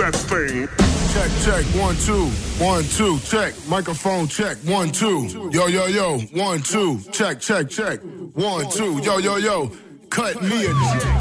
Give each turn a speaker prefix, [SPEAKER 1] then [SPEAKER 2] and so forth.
[SPEAKER 1] that thing.
[SPEAKER 2] Check, check, 1, 2, 1, 2, check. Microphone check, 1, 2. Yo, yo, yo, 1, 2. Check, check, check. 1, 2. Yo, yo, yo. Cut me a check.